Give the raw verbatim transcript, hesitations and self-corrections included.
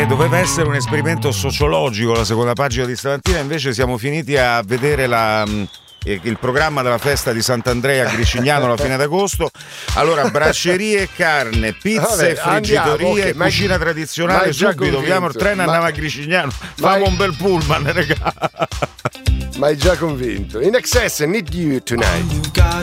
che doveva essere un esperimento sociologico la seconda pagina di stamattina, invece siamo finiti a vedere la, il programma della festa di Sant'Andrea a Gricignano alla fine d'agosto. Allora, brascerie, carne, pizze, Vabbè, friggitorie, andiamo, okay, cucina ma, tradizionale, ma subito, abbiamo il treno, ma, andiamo a Gricignano, famo un bel pullman, regà. Ma hai già convinto. In Excess, Need You Tonight.